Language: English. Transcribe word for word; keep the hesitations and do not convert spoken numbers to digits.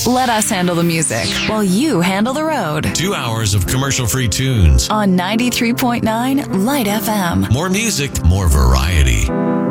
Let us handle the music while you handle the road. Two hours of commercial-free tunes on ninety-three point nine Light F M. More music, more variety.